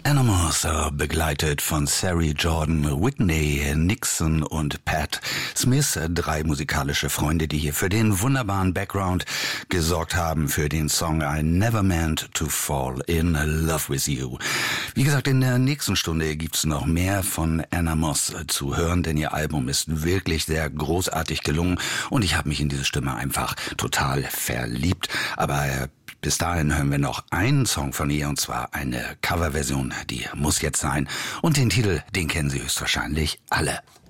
Animals, begleitet von Sari Jordan, Whitney, Nixon und Pat Smith, 3 musikalische Freunde, die hier für den wunderbaren Background gesorgt haben für den Song I Never Meant to Fall in Love with You. Wie gesagt, in der nächsten Stunde gibt's noch mehr von Anna Moss zu hören, denn ihr Album ist wirklich sehr großartig gelungen und ich habe mich in diese Stimme einfach total verliebt. Aber bis dahin hören wir noch einen Song von ihr, und zwar eine Coverversion, die muss jetzt sein. Und den Titel, den kennen Sie höchstwahrscheinlich alle.